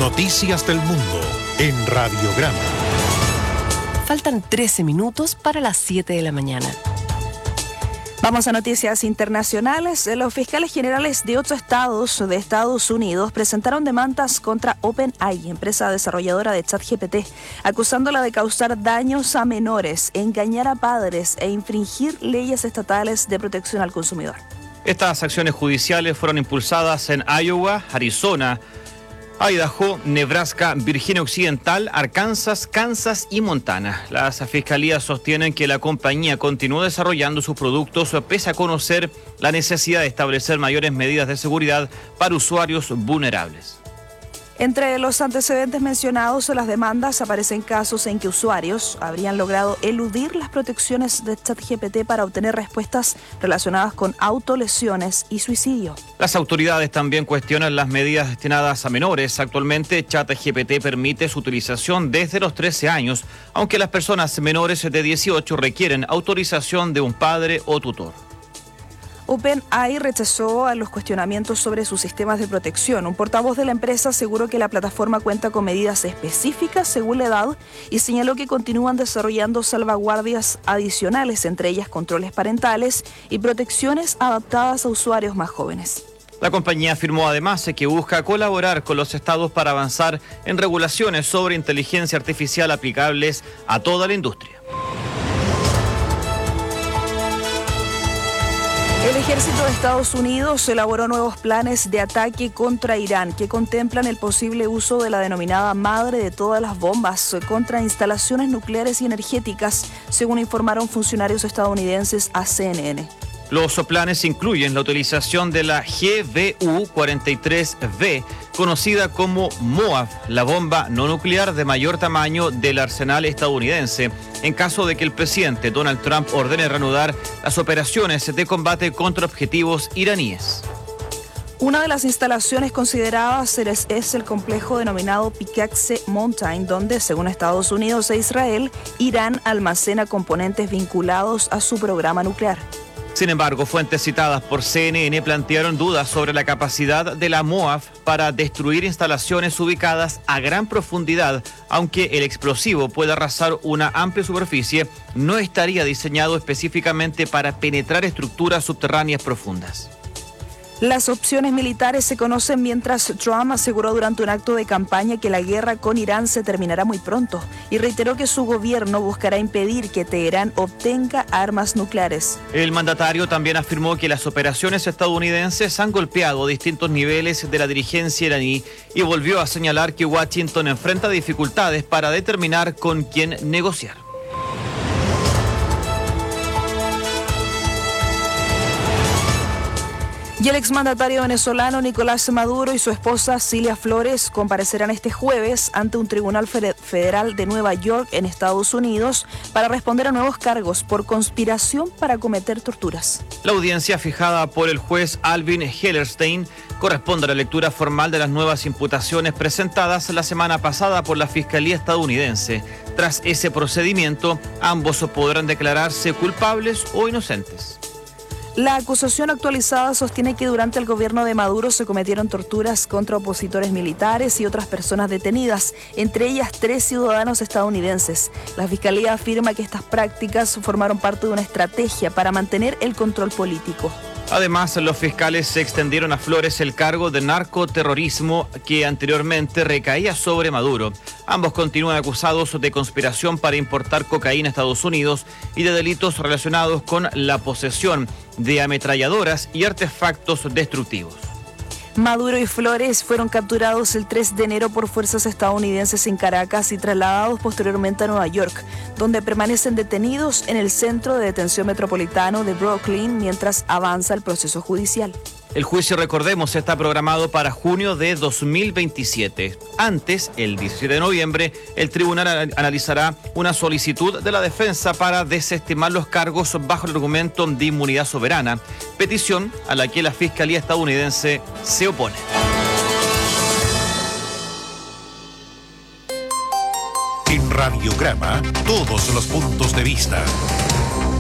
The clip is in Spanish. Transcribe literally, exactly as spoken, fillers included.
Noticias del Mundo en Radiograma. Faltan trece minutos para las siete de la mañana. Vamos a noticias internacionales. Los fiscales generales de ocho estados de Estados Unidos presentaron demandas contra OpenAI, empresa desarrolladora de ChatGPT, acusándola de causar daños a menores, engañar a padres e infringir leyes estatales de protección al consumidor. Estas acciones judiciales fueron impulsadas en Iowa, Arizona, Idaho, Nebraska, Virginia Occidental, Arkansas, Kansas y Montana. Las fiscalías sostienen que la compañía continuó desarrollando sus productos pese a conocer la necesidad de establecer mayores medidas de seguridad para usuarios vulnerables. Entre los antecedentes mencionados en las demandas aparecen casos en que usuarios habrían logrado eludir las protecciones de ChatGPT para obtener respuestas relacionadas con autolesiones y suicidio. Las autoridades también cuestionan las medidas destinadas a menores. Actualmente, ChatGPT permite su utilización desde los trece años, aunque las personas menores de dieciocho requieren autorización de un padre o tutor. OpenAI rechazó a los cuestionamientos sobre sus sistemas de protección. Un portavoz de la empresa aseguró que la plataforma cuenta con medidas específicas según la edad y señaló que continúan desarrollando salvaguardias adicionales, entre ellas controles parentales y protecciones adaptadas a usuarios más jóvenes. La compañía afirmó además que busca colaborar con los estados para avanzar en regulaciones sobre inteligencia artificial aplicables a toda la industria. El ejército de Estados Unidos elaboró nuevos planes de ataque contra Irán que contemplan el posible uso de la denominada madre de todas las bombas contra instalaciones nucleares y energéticas, según informaron funcionarios estadounidenses a C N N. Los planes incluyen la utilización de la G B U cuarenta y tres B, conocida como MOAB, la bomba no nuclear de mayor tamaño del arsenal estadounidense, en caso de que el presidente Donald Trump ordene reanudar las operaciones de combate contra objetivos iraníes. Una de las instalaciones consideradas es el complejo denominado Pickaxe Mountain, donde, según Estados Unidos e Israel, Irán almacena componentes vinculados a su programa nuclear. Sin embargo, fuentes citadas por C N N plantearon dudas sobre la capacidad de la MOAB para destruir instalaciones ubicadas a gran profundidad, aunque el explosivo puede arrasar una amplia superficie, no estaría diseñado específicamente para penetrar estructuras subterráneas profundas. Las opciones militares se conocen mientras Trump aseguró durante un acto de campaña que la guerra con Irán se terminará muy pronto y reiteró que su gobierno buscará impedir que Teherán obtenga armas nucleares. El mandatario también afirmó que las operaciones estadounidenses han golpeado distintos niveles de la dirigencia iraní y volvió a señalar que Washington enfrenta dificultades para determinar con quién negociar. Y el exmandatario venezolano Nicolás Maduro y su esposa Cilia Flores comparecerán este jueves ante un tribunal federal de Nueva York en Estados Unidos para responder a nuevos cargos por conspiración para cometer torturas. La audiencia fijada por el juez Alvin Hellerstein corresponde a la lectura formal de las nuevas imputaciones presentadas la semana pasada por la Fiscalía estadounidense. Tras ese procedimiento, ambos podrán declararse culpables o inocentes. La acusación actualizada sostiene que durante el gobierno de Maduro se cometieron torturas contra opositores militares y otras personas detenidas, entre ellas tres ciudadanos estadounidenses. La Fiscalía afirma que estas prácticas formaron parte de una estrategia para mantener el control político. Además, los fiscales se extendieron a Flores el cargo de narcoterrorismo que anteriormente recaía sobre Maduro. Ambos continúan acusados de conspiración para importar cocaína a Estados Unidos y de delitos relacionados con la posesión de ametralladoras y artefactos destructivos. Maduro y Flores fueron capturados el tres de enero por fuerzas estadounidenses en Caracas y trasladados posteriormente a Nueva York, donde permanecen detenidos en el Centro de Detención Metropolitano de Brooklyn mientras avanza el proceso judicial. El juicio, recordemos, está programado para junio de dos mil veintisiete. Antes, el diecisiete de noviembre, el tribunal analizará una solicitud de la defensa para desestimar los cargos bajo el argumento de inmunidad soberana, petición a la que la Fiscalía estadounidense se opone. En Radiograma, todos los puntos de vista.